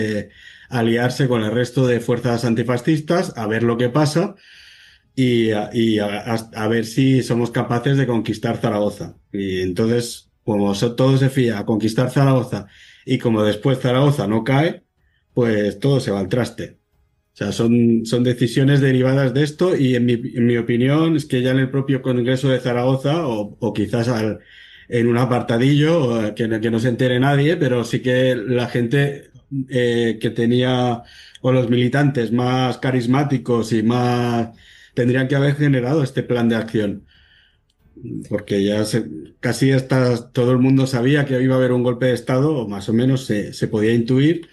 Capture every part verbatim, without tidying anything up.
aliarse con el resto de fuerzas antifascistas a ver lo que pasa y, a, y a, a ver si somos capaces de conquistar Zaragoza. Y entonces, como so- todo se fía a conquistar Zaragoza y como después Zaragoza no cae, pues todo se va al traste. O sea, son, son decisiones derivadas de esto y en mi, en mi opinión es que ya en el propio Congreso de Zaragoza o, o quizás al- en un apartadillo o que, no- que no se entere nadie, pero sí que la gente eh, que tenía o los militantes más carismáticos y más tendrían que haber generado este plan de acción. Porque ya se- casi hasta todo el mundo sabía que iba a haber un golpe de Estado, o más o menos se, se podía intuir,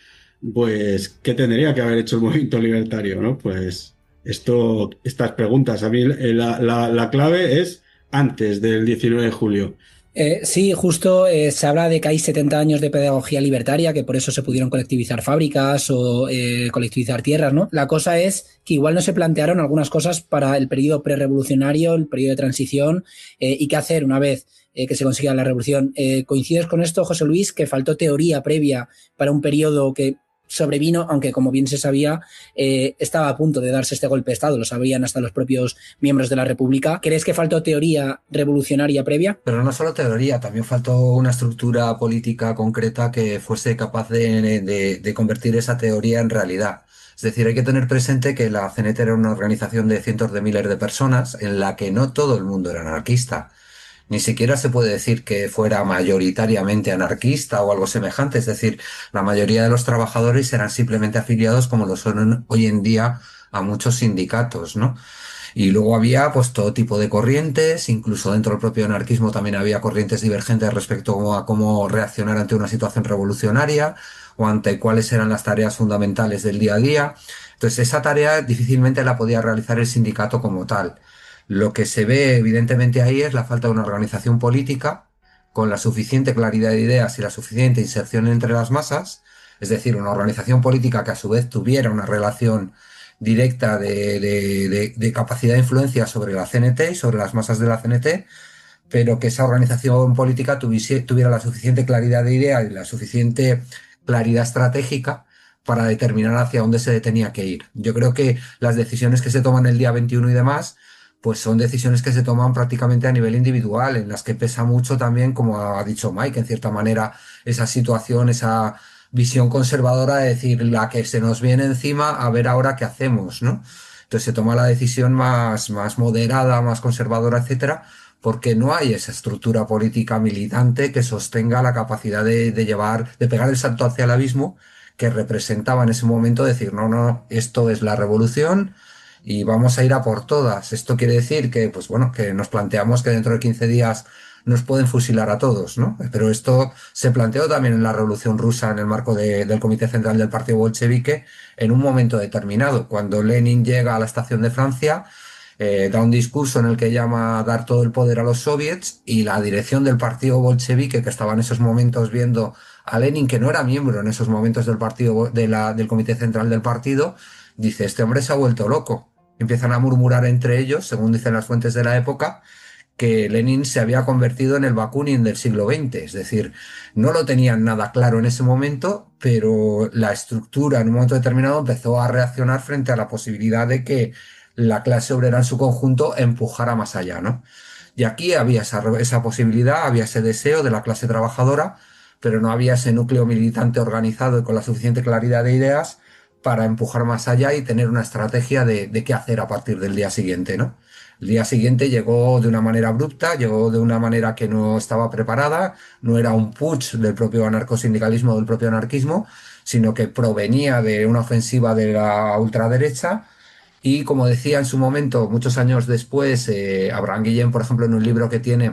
pues, ¿qué tendría que haber hecho el movimiento libertario, ¿no? Pues esto, estas preguntas, a mí eh, la, la, la clave es antes del diecinueve de julio. Eh, sí, justo eh, se habla de que hay setenta años de pedagogía libertaria, que por eso se pudieron colectivizar fábricas o eh, colectivizar tierras, ¿no? La cosa es que igual no se plantearon algunas cosas para el periodo prerevolucionario, el periodo de transición, eh, y qué hacer una vez eh, que se consiga la revolución. Eh, ¿coincides con esto, José Luis, que faltó teoría previa para un periodo que sobrevino, aunque como bien se sabía, eh, estaba a punto de darse este golpe de Estado, lo sabían hasta los propios miembros de la República? ¿Crees que faltó teoría revolucionaria previa? Pero no solo teoría, también faltó una estructura política concreta que fuese capaz de, de- de convertir esa teoría en realidad. Es decir, hay que tener presente que la C N T era una organización de cientos de miles de personas en la que no todo el mundo era anarquista. Ni siquiera se puede decir que fuera mayoritariamente anarquista o algo semejante. Es decir, la mayoría de los trabajadores eran simplemente afiliados, como lo son hoy en día, a muchos sindicatos, ¿no? Y luego había pues todo tipo de corrientes, incluso dentro del propio anarquismo también había corrientes divergentes respecto a cómo reaccionar ante una situación revolucionaria o ante cuáles eran las tareas fundamentales del día a día. Entonces esa tarea difícilmente la podía realizar el sindicato como tal. Lo que se ve evidentemente ahí es la falta de una organización política con la suficiente claridad de ideas y la suficiente inserción entre las masas, es decir, una organización política que a su vez tuviera una relación directa de, de- de- de capacidad de influencia sobre la C N T y sobre las masas de la C N T, pero que esa organización política tuviese- tuviera la suficiente claridad de idea y la suficiente claridad estratégica para determinar hacia dónde se tenía que ir. Yo creo que las decisiones que se toman el día veintiuno y demás, pues son decisiones que se toman prácticamente a nivel individual, en las que pesa mucho también, como ha dicho Mike, en cierta manera, esa situación, esa visión conservadora de decir la que se nos viene encima, a ver ahora qué hacemos, ¿no? Entonces se toma la decisión más, más moderada, más conservadora, etcétera, porque no hay esa estructura política militante que sostenga la capacidad de, de llevar, de pegar el salto hacia el abismo que representaba en ese momento decir, no, no, esto es la revolución y vamos a ir a por todas. Esto quiere decir que, pues bueno, que nos planteamos que dentro de quince días nos pueden fusilar a todos, ¿no? Pero esto se planteó también en la Revolución Rusa en el marco de- del Comité Central del Partido Bolchevique en un momento determinado, cuando Lenin llega a la estación de Francia, eh, da un discurso en el que llama a dar todo el poder a los soviets y la dirección del partido bolchevique que estaba en esos momentos viendo a Lenin, que no era miembro en esos momentos del partido de la, del comité central del partido, dice, este hombre se ha vuelto loco. Empiezan a murmurar entre ellos, según dicen las fuentes de la época, que Lenin se había convertido en el Bakunin del siglo veinte, es decir, no lo tenían nada claro en ese momento, pero la estructura en un momento determinado empezó a reaccionar frente a la posibilidad de que la clase obrera en su conjunto empujara más allá, ¿no? Y aquí había esa, esa posibilidad, había ese deseo de la clase trabajadora, pero no había ese núcleo militante organizado y con la suficiente claridad de ideas para empujar más allá y tener una estrategia de, de qué hacer a partir del día siguiente, ¿no? El día siguiente llegó de una manera abrupta, llegó de una manera que no estaba preparada, no era un putsch del propio anarcosindicalismo o del propio anarquismo, sino que provenía de una ofensiva de la ultraderecha y, como decía en su momento, muchos años después, eh, Abraham Guillén, por ejemplo, en un libro que tiene,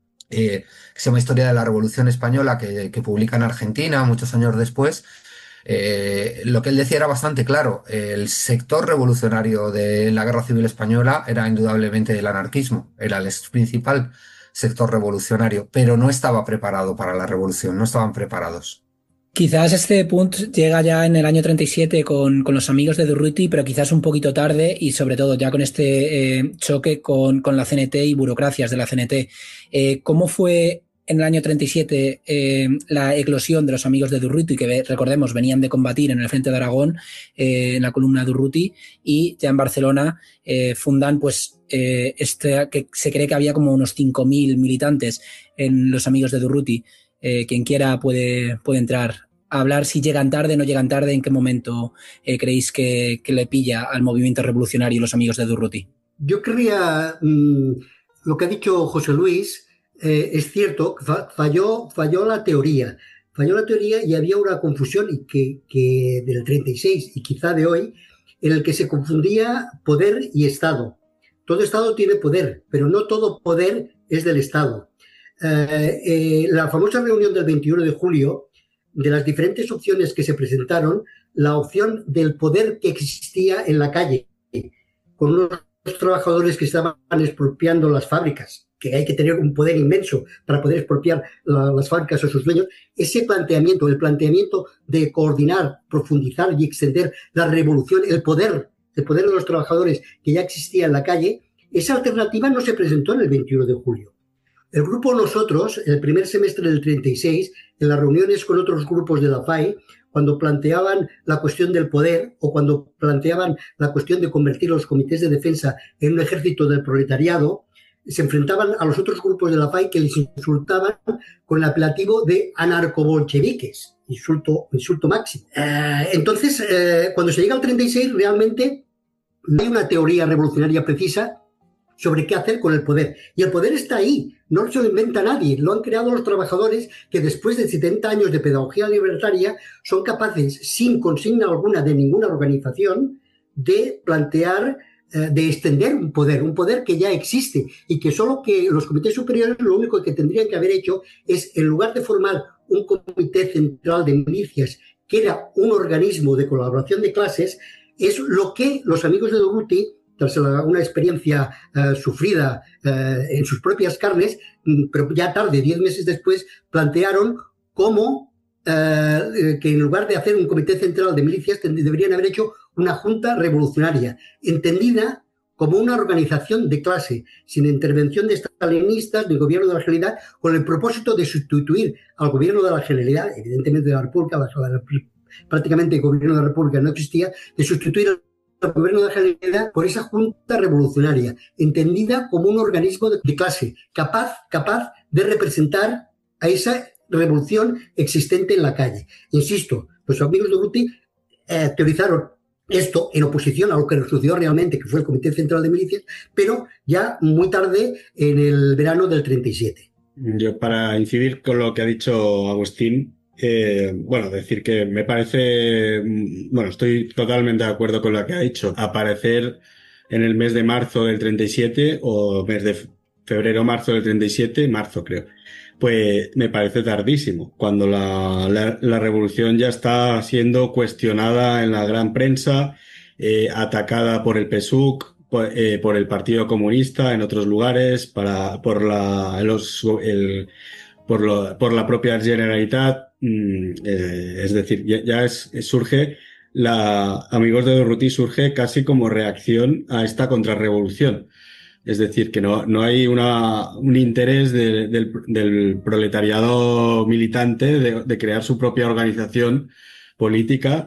eh, que se llama Historia de la Revolución Española, que, que publica en Argentina muchos años después, eh, lo que él decía era bastante claro. El sector revolucionario de la Guerra Civil Española era indudablemente el anarquismo, era el principal sector revolucionario, pero no estaba preparado para la revolución, no estaban preparados. Quizás este punto llega ya en el año treinta y siete con, con los amigos de Durruti, pero quizás un poquito tarde y sobre todo ya con este eh, choque con, con la C N T y burocracias de la C N T. Eh, ¿cómo fue en el año treinta y siete eh, la eclosión de los amigos de Durruti, que recordemos venían de combatir en el frente de Aragón, eh, en la columna Durruti, y ya en Barcelona eh, fundan pues eh, este, que se cree que había como unos cinco mil militantes en los amigos de Durruti. Eh, quien quiera puede, puede entrar a hablar si llegan tarde, no llegan tarde, en qué momento eh, creéis que, que le pilla al movimiento revolucionario los amigos de Durruti. Yo querría, mmm, lo que ha dicho José Luis, eh, es cierto, falló, falló la teoría, falló la teoría y había una confusión y que, que del treinta y seis y quizá de hoy, en el que se confundía poder y Estado. Todo Estado tiene poder, pero no todo poder es del Estado. Eh, eh, la famosa reunión del veintiuno de julio, de las diferentes opciones que se presentaron, la opción del poder que existía en la calle, con unos trabajadores que estaban expropiando las fábricas, que hay que tener un poder inmenso para poder expropiar la, las fábricas o sus dueños, ese planteamiento, el planteamiento de coordinar, profundizar y extender la revolución, el poder, el poder de los trabajadores que ya existía en la calle, esa alternativa no se presentó en el veintiuno de julio. El grupo Nosotros, el primer semestre del treinta y seis, en las reuniones con otros grupos de la F A I, cuando planteaban la cuestión del poder o cuando planteaban la cuestión de convertir los comités de defensa en un ejército del proletariado, se enfrentaban a los otros grupos de la F A I que les insultaban con el apelativo de anarcobolcheviques, insulto, insulto máximo. Eh, entonces, eh, cuando se llega al treinta y seis, realmente no hay una teoría revolucionaria precisa sobre qué hacer con el poder. Y el poder está ahí, no se lo inventa nadie, lo han creado los trabajadores que después de setenta años de pedagogía libertaria son capaces, sin consigna alguna de ninguna organización, de plantear, eh, de extender un poder, un poder que ya existe y que solo que los comités superiores lo único que tendrían que haber hecho es, en lugar de formar un comité central de milicias, que era un organismo de colaboración de clases, es lo que los amigos de Durruti, tras una experiencia uh, sufrida uh, en sus propias carnes, pero ya tarde, diez meses después, plantearon cómo uh, que en lugar de hacer un comité central de milicias deberían haber hecho una junta revolucionaria, entendida como una organización de clase, sin intervención de estalinistas ni gobierno de la Generalidad, con el propósito de sustituir al gobierno de la Generalidad, evidentemente de la República, la, la, prácticamente el gobierno de la República no existía, de sustituir al el gobierno de la Generalidad por esa junta revolucionaria, entendida como un organismo de, de clase, capaz, capaz de representar a esa revolución existente en la calle. Insisto, los amigos de Durruti eh, teorizaron esto en oposición a lo que sucedió realmente, que fue el Comité Central de Milicias, pero ya muy tarde, en el verano del treinta y siete. Yo, para incidir con lo que ha dicho Agustín, Eh, bueno, decir que me parece, bueno, estoy totalmente de acuerdo con lo que ha dicho. Aparecer en el mes de marzo del treinta y siete o mes de febrero-marzo del treinta y siete, marzo creo, pues me parece tardísimo, cuando la, la, la revolución ya está siendo cuestionada en la gran prensa, eh, atacada por el P S U C, por, eh, por el Partido Comunista en otros lugares, para, por la, los, el, por, lo, por la propia Generalitat. Eh, es decir, ya, ya es, surge, la Amigos de Durruti surge casi como reacción a esta contrarrevolución. Es decir, que no, no hay una, un interés de, del, del proletariado militante de, de crear su propia organización política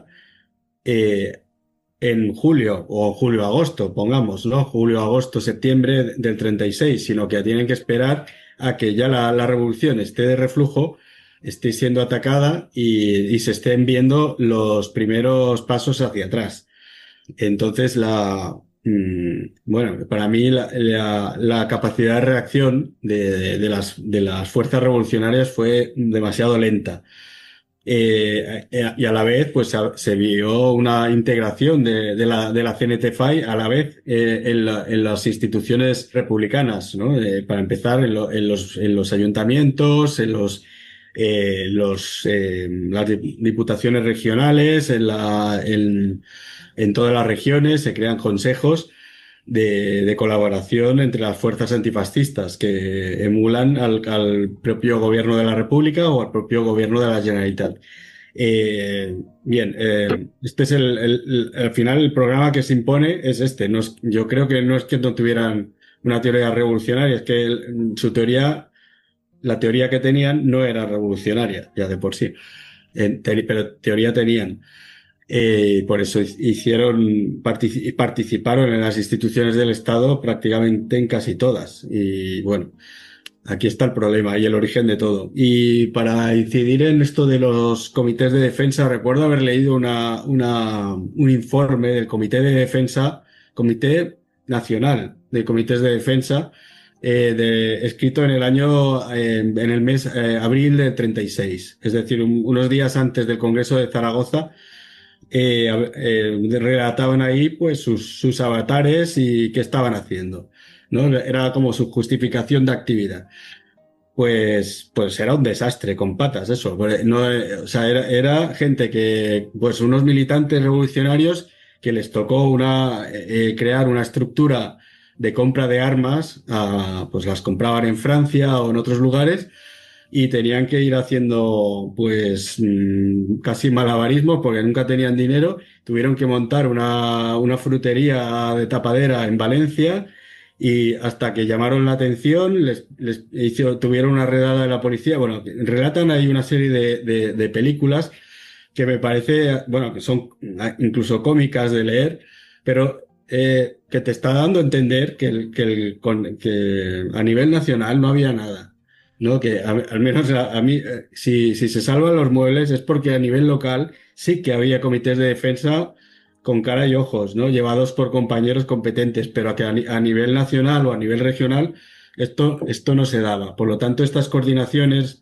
eh, en julio o julio-agosto, pongamos, ¿no? Julio-agosto, septiembre del treinta y seis, sino que tienen que esperar a que ya la, la revolución esté de reflujo, esté siendo atacada y, y se estén viendo los primeros pasos hacia atrás. Entonces, la, mmm, bueno, para mí la, la, la capacidad de reacción de, de, de, las, de las fuerzas revolucionarias fue demasiado lenta. Eh, eh, y a la vez, pues se vio una integración de, de la, de la C N T F A I a la vez eh, en, la, en las instituciones republicanas, ¿no? Eh, para empezar, en, lo, en, los, en los ayuntamientos, en los Eh, los, eh, las diputaciones regionales, en, la, en, en todas las regiones se crean consejos de, de colaboración entre las fuerzas antifascistas que emulan al, al propio gobierno de la República o al propio gobierno de la Generalitat. Eh, bien, eh, este es el, el, el, al final el programa que se impone es este. No es, yo creo que no es que no tuvieran una teoría revolucionaria, es que el, su teoría la teoría que tenían no era revolucionaria, ya de por sí, en te- pero teoría tenían. Eh, por eso hicieron, partici- participaron en las instituciones del Estado prácticamente en casi todas. Y bueno, aquí está el problema y el origen de todo. Y para incidir en esto de los comités de defensa, recuerdo haber leído una, una, un informe del Comité de Defensa, Comité Nacional de Comités de Defensa, eh, de, escrito en el año, eh, en el mes eh, abril del treinta y seis, es decir, un- unos días antes del Congreso de Zaragoza. Eh, a- eh, relataban ahí pues sus, sus avatares y qué estaban haciendo, ¿no? Era como su justificación de actividad. Pues, pues era un desastre con patas eso. Pues, no, eh, o sea, era, era gente que, pues unos militantes revolucionarios que les tocó una, eh, crear una estructura de compra de armas, ah, pues las compraban en Francia o en otros lugares y tenían que ir haciendo pues mm, casi malabarismo porque nunca tenían dinero. Tuvieron que montar una, una frutería de tapadera en Valencia y hasta que llamaron la atención, les, les hizo, tuvieron una redada de la policía. Bueno, relatan ahí una serie de, de, de películas que me parece, bueno, que son incluso cómicas de leer, pero eh, que te está dando a entender que, el, que, el, con, que a nivel nacional no había nada. ¿No? Que a- al menos a, a mí, eh, si, si se salvan los muebles es porque a nivel local sí que había comités de defensa con cara y ojos, ¿no? Llevados por compañeros competentes, pero a que a, ni- a nivel nacional o a nivel regional esto, esto no se daba. Por lo tanto, estas coordinaciones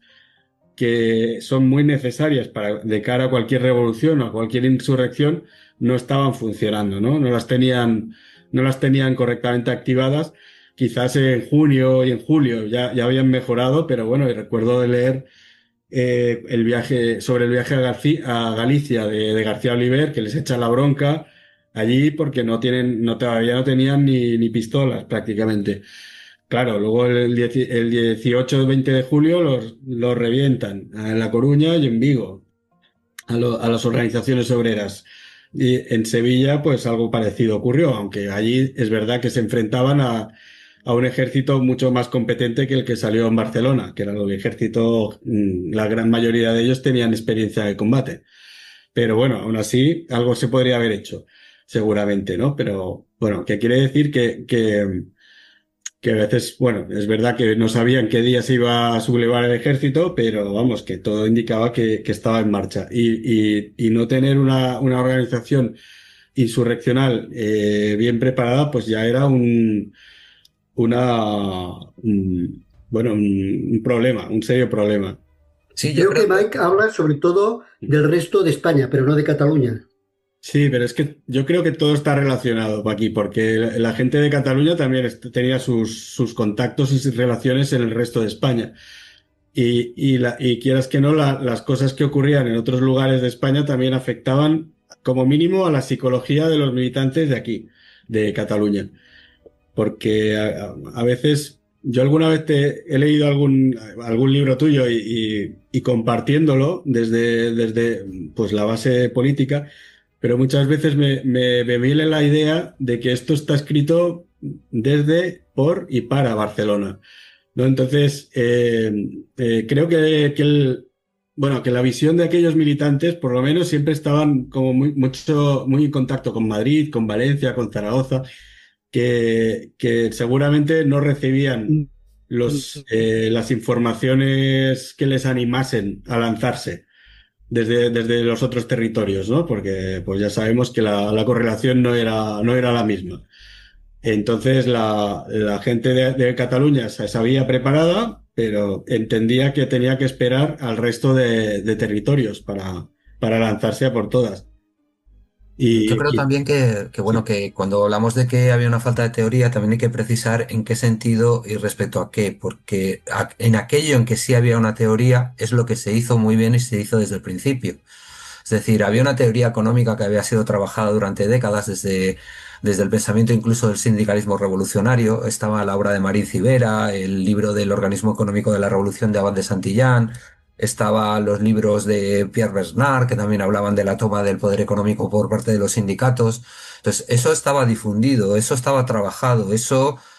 que son muy necesarias para, de cara a cualquier revolución o a cualquier insurrección, no estaban funcionando, ¿no? No las tenían, no las tenían correctamente activadas. Quizás en junio y en julio ya, ya habían mejorado, pero bueno, y recuerdo de leer eh, el viaje, sobre el viaje a, Garci- a Galicia de, de García Oliver, que les echa la bronca allí porque no tienen, no, todavía no tenían ni, ni pistolas prácticamente. Claro, luego el, dieci- el dieciocho o veinte de julio los, los revientan en La Coruña y en Vigo, a, lo- a las organizaciones obreras. Y en Sevilla, pues algo parecido ocurrió, aunque allí es verdad que se enfrentaban a, a un ejército mucho más competente que el que salió en Barcelona, que era el ejército, mm, la gran mayoría de ellos tenían experiencia de combate. Pero bueno, aún así, algo se podría haber hecho, seguramente, ¿no? Pero bueno, que quiere decir que, que que a veces, bueno, es verdad que no sabían qué día se iba a sublevar el ejército, pero vamos, que todo indicaba que, que estaba en marcha. Y, y, y no tener una, una organización insurreccional eh, bien preparada, pues ya era un, una, un- bueno, un, un problema, un serio problema. Sí, yo Creo que creo que Mike habla sobre todo del resto de España, pero no de Cataluña. Sí, pero es que yo creo que todo está relacionado aquí, porque la la gente de Cataluña también est- tenía sus, sus contactos y sus relaciones en el resto de España. Y, y, la, y quieras que no, la- las cosas que ocurrían en otros lugares de España también afectaban como mínimo a la psicología de los militantes de aquí, de Cataluña. Porque a, a- a veces, yo alguna vez te he leído algún, algún libro tuyo y, y- y compartiéndolo desde, desde pues, la base política, pero muchas veces me, me, me viene la idea de que esto está escrito desde, por y para Barcelona. ¿No? Entonces, eh, eh, creo que, que el, bueno, que la visión de aquellos militantes, por lo menos, siempre estaban como muy, mucho, muy en contacto con Madrid, con Valencia, con Zaragoza, que, que seguramente no recibían los, eh, las informaciones que les animasen a lanzarse desde, desde los otros territorios, ¿no? Porque pues ya sabemos que la, la correlación no era, no era la misma. Entonces la, la gente de, de Cataluña se sabía preparada, pero entendía que tenía que esperar al resto de, de territorios para, para lanzarse a por todas. Yo Y, creo y- también que, que, bueno, sí, que cuando hablamos de que había una falta de teoría, también hay que precisar en qué sentido y respecto a qué, porque a- en aquello en que sí había una teoría es lo que se hizo muy bien y se hizo desde el principio. Es decir, había una teoría económica que había sido trabajada durante décadas desde, desde el pensamiento incluso del sindicalismo revolucionario. Estaba la obra de Marín Civera, el libro del Organismo Económico de la Revolución de Abad de Santillán, estaban los libros de Pierre Bernard, que también hablaban de la toma del poder económico por parte de los sindicatos. Entonces, eso estaba difundido, eso estaba trabajado, eso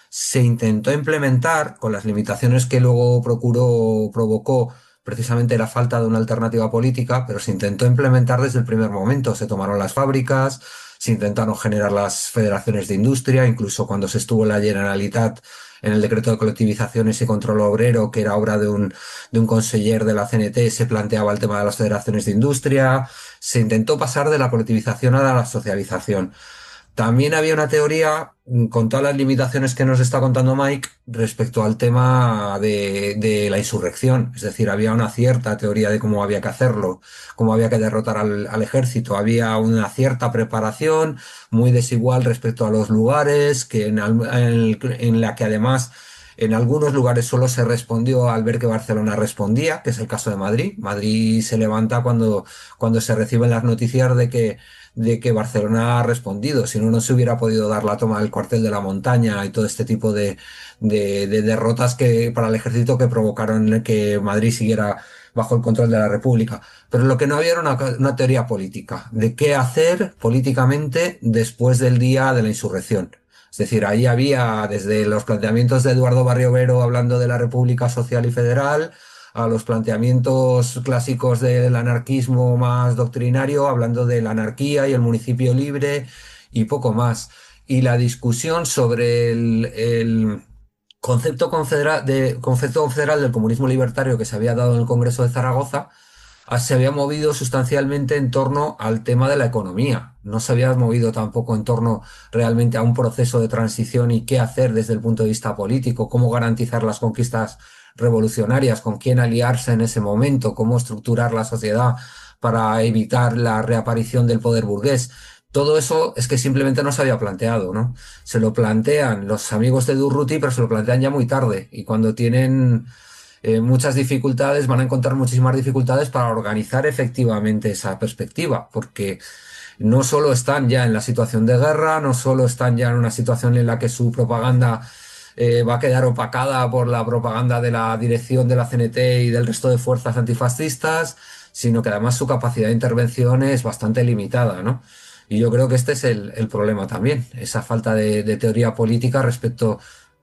se intentó implementar, con las limitaciones que luego procuró, provocó precisamente la falta de una alternativa política, pero se intentó implementar desde el primer momento. Se tomaron las fábricas, se intentaron generar las federaciones de industria, incluso cuando se estuvo en la Generalitat, en el decreto de colectivizaciones y control obrero, que era obra de un, de un conseller de la C N T, se planteaba el tema de las federaciones de industria. Se intentó pasar de la colectivización a la socialización. También había una teoría, con todas las limitaciones que nos está contando Mike, respecto al tema de, de la insurrección. Es decir, había una cierta teoría de cómo había que hacerlo, cómo había que derrotar al, al ejército. Había una cierta preparación muy desigual respecto a los lugares, que en, en, en la que además en algunos lugares solo se respondió al ver que Barcelona respondía, que es el caso de Madrid. Madrid se levanta cuando, cuando se reciben las noticias de que de que Barcelona ha respondido. Si no, no se hubiera podido dar la toma del cuartel de la montaña y todo este tipo de, de, de derrotas que para el ejército que provocaron que Madrid siguiera bajo el control de la República. Pero lo que no había era una, una teoría política de qué hacer políticamente después del día de la insurrección. Es decir, ahí había desde los planteamientos de Eduardo Barriovero hablando de la República Social y Federal, a los planteamientos clásicos del anarquismo más doctrinario, hablando de la anarquía y el municipio libre y poco más. Y la discusión sobre el, el concepto, confederal, de, concepto confederal del comunismo libertario que se había dado en el Congreso de Zaragoza se había movido sustancialmente en torno al tema de la economía. No se había movido tampoco en torno realmente a un proceso de transición y qué hacer desde el punto de vista político, cómo garantizar las conquistas revolucionarias, con quién aliarse en ese momento, cómo estructurar la sociedad para evitar la reaparición del poder burgués. Todo eso es que simplemente no se había planteado, ¿no? Se lo plantean los amigos de Durruti, pero se lo plantean ya muy tarde, y cuando tienen eh, muchas dificultades, van a encontrar muchísimas dificultades para organizar efectivamente esa perspectiva, porque no solo están ya en la situación de guerra, no solo están ya en una situación en la que su propaganda Eh, va a quedar opacada por la propaganda de la dirección de la C N T y del resto de fuerzas antifascistas, sino que además su capacidad de intervención es bastante limitada, ¿no? Y yo creo que este es el, el problema también, esa falta de, de teoría política respecto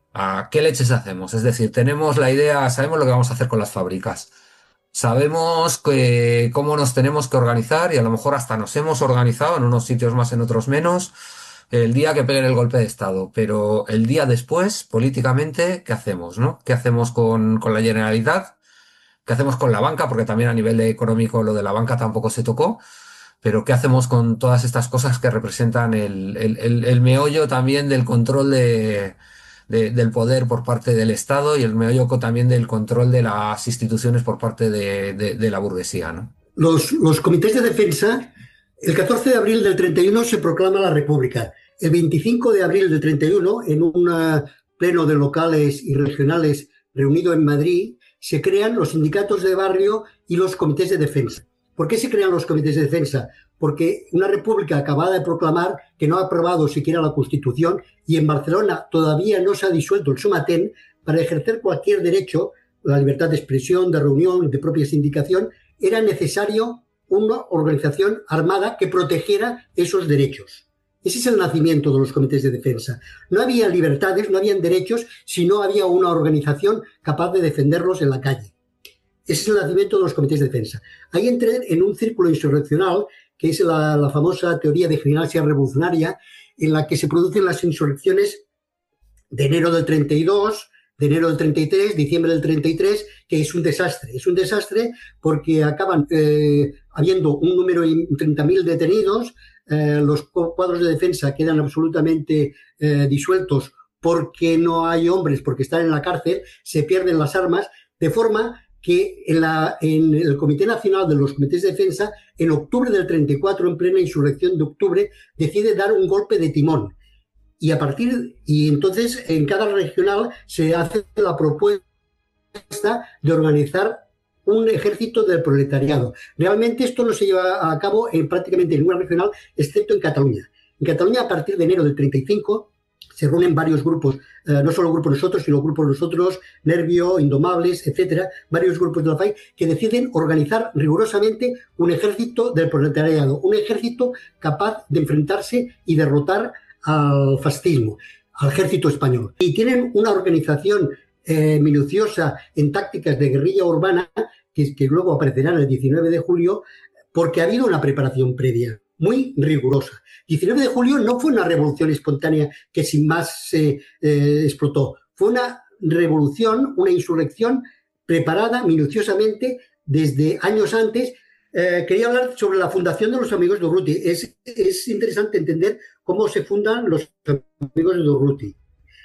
a qué leches hacemos. Es decir, tenemos la idea, sabemos lo que vamos a hacer con las fábricas, sabemos que, cómo nos tenemos que organizar y a lo mejor hasta nos hemos organizado en unos sitios más, en otros menos, el día que peguen el golpe de Estado, pero el día después, políticamente, ¿qué hacemos, no? ¿Qué hacemos con, con la Generalitat? ¿Qué hacemos con la banca? Porque también a nivel de económico lo de la banca tampoco se tocó, pero ¿qué hacemos con todas estas cosas que representan el, el, el, el meollo también del control de, de, del poder por parte del Estado y el meollo también del control de las instituciones por parte de, de, de la burguesía, ¿no? Los, los comités de defensa, el catorce de abril del treinta y uno se proclama la República. El veinticinco de abril del treinta y uno, en un pleno de locales y regionales reunido en Madrid, se crean los sindicatos de barrio y los comités de defensa. ¿Por qué se crean los comités de defensa? Porque una república acabada de proclamar, que no ha aprobado siquiera la Constitución, y en Barcelona todavía no se ha disuelto el Somatén, para ejercer cualquier derecho, la libertad de expresión, de reunión, de propia sindicación, era necesario una organización armada que protegiera esos derechos. Ese es el nacimiento de los comités de defensa. No había libertades, no habían derechos, si no había una organización capaz de defenderlos en la calle. Ese es el nacimiento de los comités de defensa. Ahí entré en un círculo insurreccional, que es la, la famosa teoría de gimnasia revolucionaria, en la que se producen las insurrecciones de enero del treinta y dos, de enero del treinta y tres, diciembre del treinta y tres, que es un desastre. Es un desastre porque acaban eh, habiendo un número de treinta mil detenidos, eh, los cuadros de defensa quedan absolutamente eh, disueltos porque no hay hombres, porque están en la cárcel, se pierden las armas, de forma que en, la, en el Comité Nacional de los Comités de Defensa, en octubre del treinta y cuatro, en plena insurrección de octubre, decide dar un golpe de timón. Y a partir, y entonces en cada regional se hace la propuesta de organizar un ejército del proletariado. Realmente esto no se lleva a cabo en prácticamente ninguna regional, excepto en Cataluña. En Cataluña, a partir de enero del treinta y cinco, se reúnen varios grupos, eh, no solo grupos nosotros, sino grupos nosotros, Nervio, Indomables, etcétera, varios grupos de la F A I, que deciden organizar rigurosamente un ejército del proletariado, un ejército capaz de enfrentarse y derrotar al fascismo. al ejército español. Y tienen una organización eh, minuciosa en tácticas de guerrilla urbana que, que luego aparecerán el diecinueve de julio, porque ha habido una preparación previa muy rigurosa. diecinueve de julio no fue una revolución espontánea que sin más se eh, explotó. Fue una revolución, una insurrección preparada minuciosamente desde años antes. Eh, quería hablar sobre la fundación de los Amigos de Urruti. Es, es interesante entender cómo se fundan los Amigos de Urruti.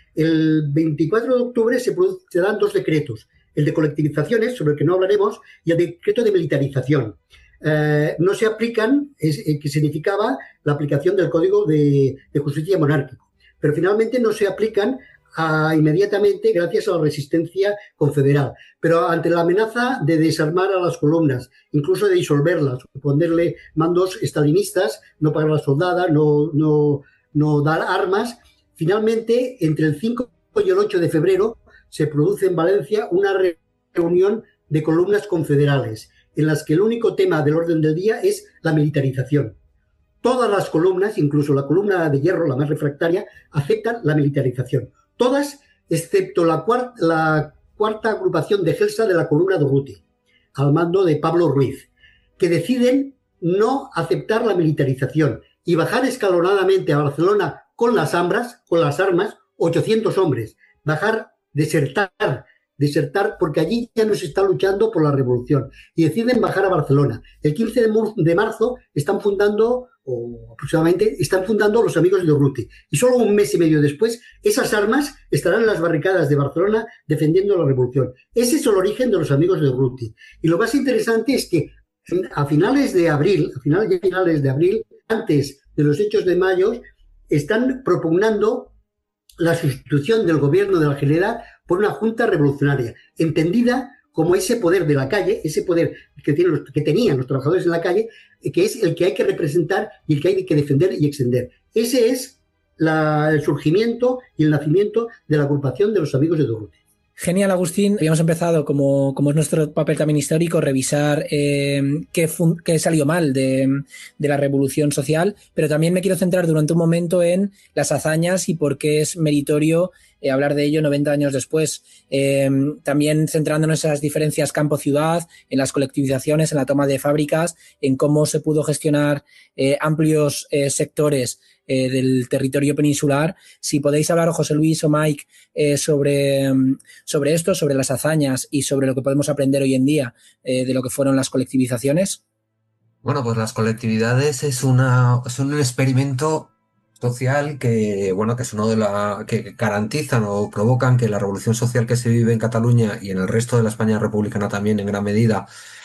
El veinticuatro de octubre se, se dan dos decretos, el de colectivizaciones, sobre el que no hablaremos, y el decreto de militarización. Eh, no se aplican, es, eh, que significaba la aplicación del Código de, de Justicia Monárquico, pero finalmente no se aplican a, inmediatamente gracias a la resistencia confederal. Pero ante la amenaza de desarmar a las columnas, incluso de disolverlas, ponerle mandos estalinistas, no pagar la soldada, no, no, no dar armas, finalmente entre el cinco y el ocho de febrero se produce en Valencia una reunión de columnas confederales, en las que el único tema del orden del día es la militarización. Todas las columnas, incluso la columna de hierro, la más refractaria, aceptan la militarización. Todas, excepto la, cuart la cuarta agrupación de Gelsa de la columna de Urruti, al mando de Pablo Ruiz, que deciden no aceptar la militarización y bajar escalonadamente a Barcelona con las armas, con las armas, ochocientos hombres, bajar, desertar, desertar, porque allí ya no se está luchando por la revolución, y deciden bajar a Barcelona. El quince de marzo están fundando, o aproximadamente, están fundando los Amigos de Urruti, y solo un mes y medio después, esas armas estarán en las barricadas de Barcelona defendiendo la revolución. Ese es el origen de los Amigos de Urruti. Y lo más interesante es que a finales de abril, a finales de, finales de abril, antes de los hechos de mayo, están propugnando la sustitución del gobierno de la Generalitat por una junta revolucionaria, entendida como ese poder de la calle, ese poder que, tienen los, que tenían los trabajadores en la calle, que es el que hay que representar y el que hay que defender y extender. Ese es la, el surgimiento y el nacimiento de la agrupación de los Amigos de Urruti. Genial, Agustín. Habíamos empezado, como, como es nuestro papel también histórico, revisar eh, qué, qué salió mal de, de la revolución social, pero también me quiero centrar durante un momento en las hazañas y por qué es meritorio eh, hablar de ello noventa años después. Eh, también centrándonos en esas diferencias campo-ciudad, en las colectivizaciones, en la toma de fábricas, en cómo se pudo gestionar eh, amplios eh, sectores Eh, del territorio peninsular. Si podéis hablar, José Luis o Mike, eh, sobre, sobre esto, sobre las hazañas y sobre lo que podemos aprender hoy en día eh, de lo que fueron las colectivizaciones. Bueno, pues las colectividades es una son un experimento social que, bueno, que es uno de la que garantizan o provocan que la revolución social que se vive en Cataluña y en el resto de la España republicana también en gran medida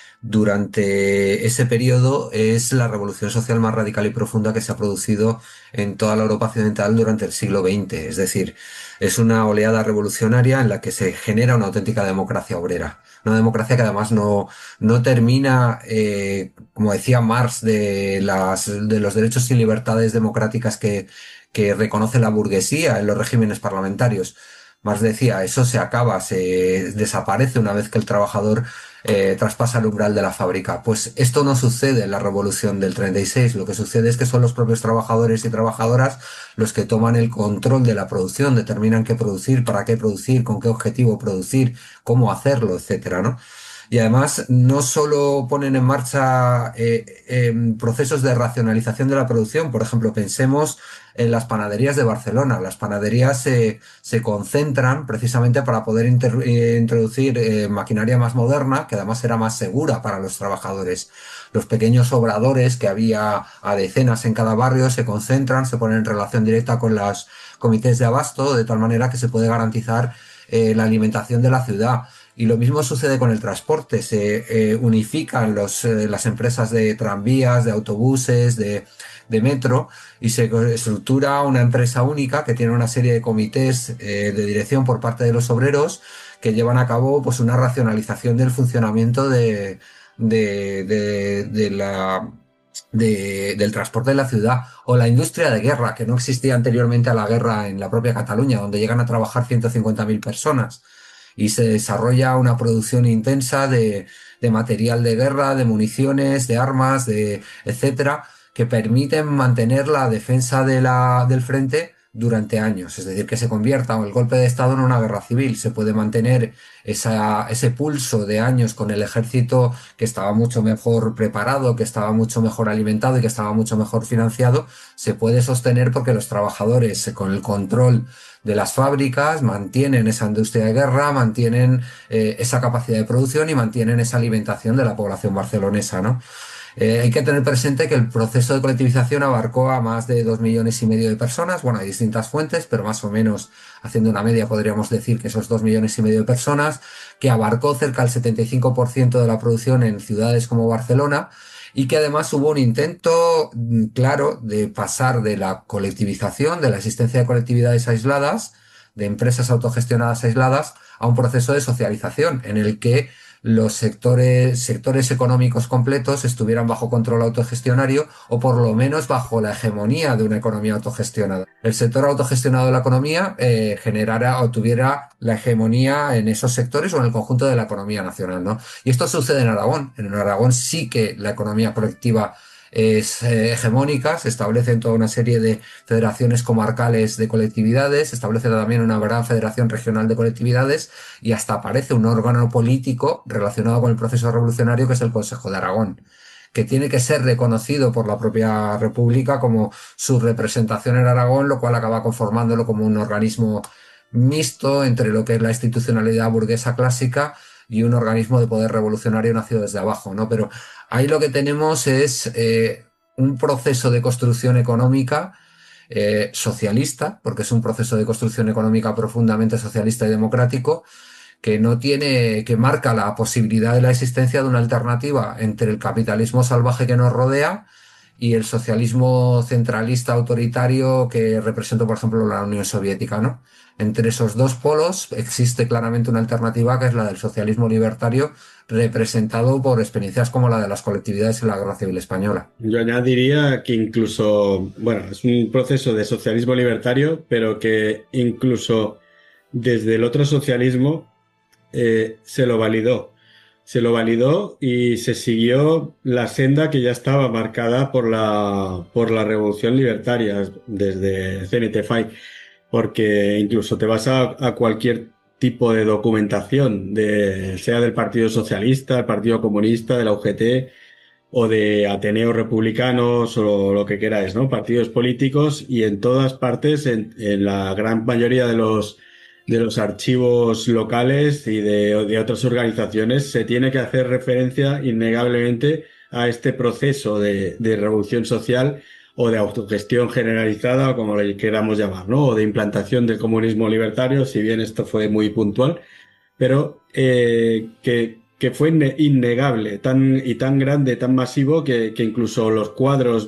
durante ese periodo es la revolución social más radical y profunda que se ha producido en toda la Europa occidental durante el siglo veinte. Es decir, es una oleada revolucionaria en la que se genera una auténtica democracia obrera. Una democracia que además no, no termina, eh, como decía Marx, de, las, de los derechos y libertades democráticas que, que reconoce la burguesía en los regímenes parlamentarios. Marx decía, eso se acaba, se desaparece una vez que el trabajador eh, traspasa el umbral de la fábrica. Pues esto no sucede en la revolución del treinta y seis, lo que sucede es que son los propios trabajadores y trabajadoras los que toman el control de la producción, determinan qué producir, para qué producir, con qué objetivo producir, cómo hacerlo, etcétera, ¿no? Y además no solo ponen en marcha eh, eh, procesos de racionalización de la producción, por ejemplo, pensemos en las panaderías de Barcelona. Las panaderías se, se concentran precisamente para poder inter, eh, introducir eh, maquinaria más moderna, que además era más segura para los trabajadores. Los pequeños obradores que había a decenas en cada barrio se concentran, se ponen en relación directa con los comités de abasto, de tal manera que se puede garantizar eh, la alimentación de la ciudad. Y lo mismo sucede con el transporte, se eh, unifican los, eh, las empresas de tranvías, de autobuses, de, de metro, y se estructura una empresa única que tiene una serie de comités eh, de dirección por parte de los obreros que llevan a cabo pues una racionalización del funcionamiento de, de, de, de la... De, del transporte de la ciudad, o la industria de guerra, que no existía anteriormente a la guerra en la propia Cataluña, donde llegan a trabajar ciento cincuenta mil personas. Y se desarrolla una producción intensa de, de material de guerra, de municiones, de armas, de etcétera, que permiten mantener la defensa de la, del frente durante años, es decir, que se convierta el golpe de Estado en una guerra civil. Se puede mantener esa, ese pulso de años con el ejército que estaba mucho mejor preparado, que estaba mucho mejor alimentado y que estaba mucho mejor financiado, se puede sostener porque los trabajadores, eh, con el control de las fábricas, mantienen esa industria de guerra, mantienen eh, esa capacidad de producción y mantienen esa alimentación de la población barcelonesa, ¿no? Eh, hay que tener presente que el proceso de colectivización abarcó a más de dos millones y medio de personas. Bueno, hay distintas fuentes, pero más o menos, haciendo una media, podríamos decir que esos dos millones y medio de personas, que abarcó cerca del setenta y cinco por ciento de la producción en ciudades como Barcelona, y que además hubo un intento mm, claro de pasar de la colectivización, de la existencia de colectividades aisladas, de empresas autogestionadas aisladas, a un proceso de socialización en el que los sectores, sectores económicos completos estuvieran bajo control autogestionario o por lo menos bajo la hegemonía de una economía autogestionada. El sector autogestionado de la economía eh, generara o tuviera la hegemonía en esos sectores o en el conjunto de la economía nacional, ¿no? Y esto sucede en Aragón. En Aragón sí que la economía colectiva es eh, hegemónica, se establecen toda una serie de federaciones comarcales de colectividades, se establece también una gran federación regional de colectividades y hasta aparece un órgano político relacionado con el proceso revolucionario que es el Consejo de Aragón, que tiene que ser reconocido por la propia República como su representación en Aragón, lo cual acaba conformándolo como un organismo mixto entre lo que es la institucionalidad burguesa clásica y un organismo de poder revolucionario nacido desde abajo, ¿no? Pero ahí lo que tenemos es eh, un proceso de construcción económica eh, socialista, porque es un proceso de construcción económica profundamente socialista y democrático, que no tiene, que marca la posibilidad de la existencia de una alternativa entre el capitalismo salvaje que nos rodea y el socialismo centralista autoritario que representó, por ejemplo, la Unión Soviética, ¿no? Entre esos dos polos existe claramente una alternativa que es la del socialismo libertario, representado por experiencias como la de las colectividades en la Guerra Civil Española. Yo añadiría que incluso, bueno, es un proceso de socialismo libertario, pero que incluso desde el otro socialismo eh, se lo validó. Se lo validó y se siguió la senda que ya estaba marcada por la, por la revolución libertaria desde C N T F A I, porque incluso te vas a, a cualquier tipo de documentación, de, sea del Partido Socialista, del Partido Comunista, de la U G T o de Ateneos Republicanos o lo que queráis, ¿no? Partidos políticos, y en todas partes, en, en la gran mayoría de los de los archivos locales y de, de otras organizaciones, se tiene que hacer referencia innegablemente a este proceso de, de revolución social o de autogestión generalizada, o como le queramos llamar, ¿no? O de implantación del comunismo libertario, si bien esto fue muy puntual, pero eh, que, que fue innegable tan, y tan grande, tan masivo, que, que incluso los cuadros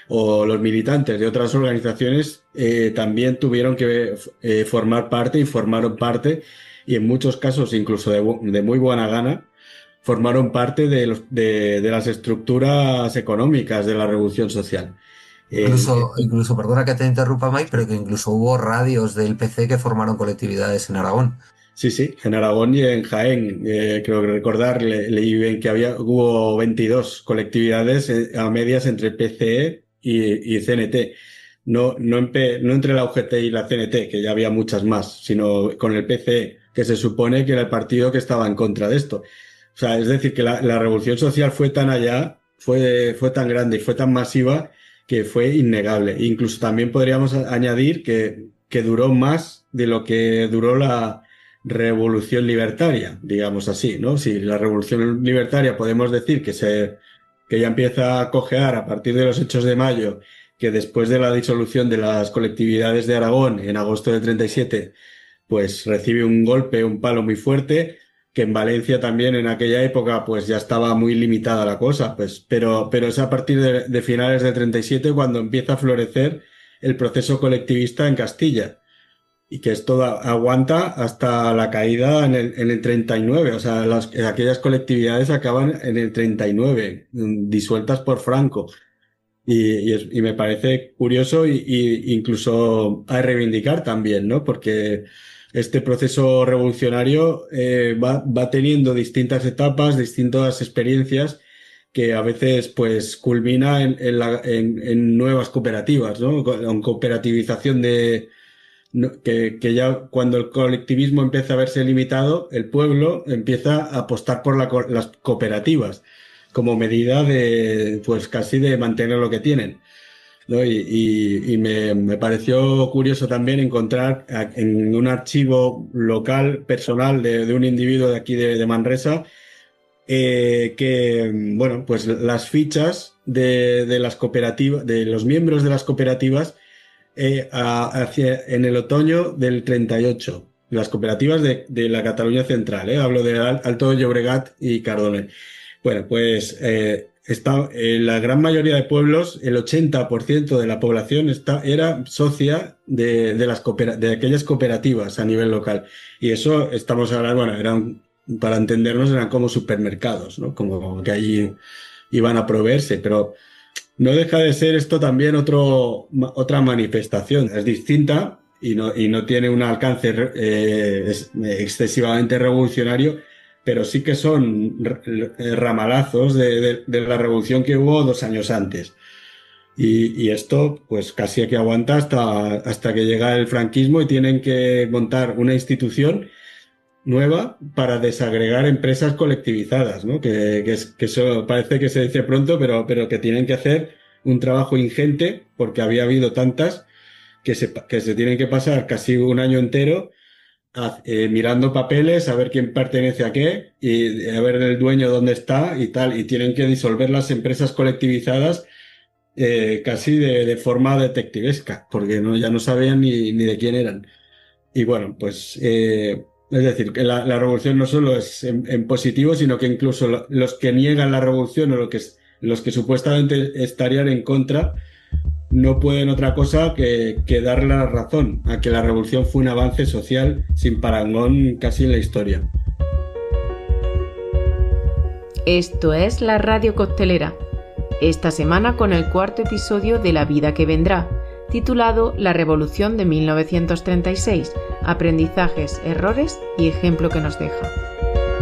o los militantes de otras organizaciones eh, también tuvieron que eh, formar parte y formaron parte, y en muchos casos incluso de, de muy buena gana, formaron parte de, los, de, de las estructuras económicas de la revolución social. Incluso, eh, incluso, perdona que te interrumpa, Mike, pero que incluso hubo radios del P C que formaron colectividades en Aragón. Sí, sí, en Aragón y en Jaén. Eh, creo que recordar, le, leí bien que había, hubo veintidós colectividades a medias entre P C E y, y C N T. No, no, en P, no entre la U G T y la C N T, que ya había muchas más, sino con el P C E, que se supone que era el partido que estaba en contra de esto. O sea, es decir, que la, la revolución social fue tan allá, fue, fue tan grande y fue tan masiva que fue innegable. Incluso también podríamos añadir que, que duró más de lo que duró la revolución libertaria, digamos así, ¿no? Si la revolución libertaria podemos decir que se, que ya empieza a cojear a partir de los hechos de mayo, que después de la disolución de las colectividades de Aragón en agosto del treinta y siete, pues recibe un golpe, un palo muy fuerte, que en Valencia también en aquella época pues ya estaba muy limitada la cosa, pues, pero, pero es a partir de, de finales del treinta y siete cuando empieza a florecer el proceso colectivista en Castilla, y que esto aguanta hasta la caída en el, en el treinta y nueve, o sea, las, aquellas colectividades acaban en el treinta y nueve, disueltas por Franco. Y, y, es, y me parece curioso y, y incluso a reivindicar también, ¿no? Porque este proceso revolucionario eh, va, va teniendo distintas etapas, distintas experiencias, que a veces pues culmina en, en, la- en- en nuevas cooperativas, ¿no? Con cooperativización de no- que, que ya cuando el colectivismo empieza a verse limitado, el pueblo empieza a apostar por la co- las cooperativas como medida de pues casi de mantener lo que tienen. ¿No? Y, y- y me, me pareció curioso también encontrar a- en un archivo local, personal de, de un individuo de aquí de, de Manresa, eh, que, bueno, pues las fichas de, de las cooperativas, de los miembros de las cooperativas, eh, a- hacia, en el otoño del treinta y ocho, las cooperativas de, de la Cataluña Central, ¿eh? Hablo de Al- Alto de Llobregat y Cardona. Bueno, pues eh, está, en la gran mayoría de pueblos, el ochenta por ciento de la población está, era socia de, de, las coopera- de aquellas cooperativas a nivel local. Y eso estamos hablando, bueno, eran, para entendernos, eran como supermercados, ¿no? Como que allí iban a proveerse, pero no deja de ser esto también otro, ma- otra manifestación. Es distinta y no, y no tiene un alcance eh, es- excesivamente revolucionario, pero sí que son r- r- ramalazos de, de- de la revolución que hubo dos años antes. Y, y esto, pues casi que aguanta hasta, hasta que llega el franquismo y tienen que montar una institución nueva para desagregar empresas colectivizadas, ¿no? Que, que, es- que eso parece que se dice pronto, pero, pero que tienen que hacer un trabajo ingente porque había habido tantas que se, que se tienen que pasar casi un año entero a- eh, mirando papeles, a ver quién pertenece a qué y a ver el dueño dónde está y tal, y tienen que disolver las empresas colectivizadas eh, casi de, de forma detectivesca, porque no, ya no sabían ni, ni de quién eran. Y bueno, pues eh, es decir, que la, la revolución no solo es en, en positivo, sino que incluso lo- los que niegan la revolución o lo que es- los que supuestamente estarían en contra no pueden otra cosa que, que darle la razón a que la revolución fue un avance social sin parangón casi en la historia. Esto es la Radio Costelera. Esta semana con el cuarto episodio de La vida que vendrá, titulado La Revolución de mil novecientos treinta y seis, aprendizajes, errores y ejemplo que nos deja.